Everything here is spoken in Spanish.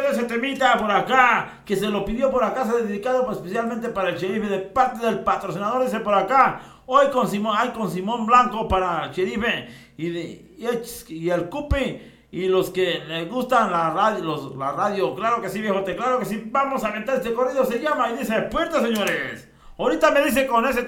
quedó ese temita por acá, que se lo pidió por acá, se ha dedicado pues, especialmente para el Sheriff, de parte del patrocinador ese por acá. Hoy con Simón Blanco para Sheriff y el Cupi. Y los que les gustan la radio, claro que sí, viejote, claro que sí. Vamos a aventar este corrido, se llama y dice, puerta, señores. Ahorita me dice con ese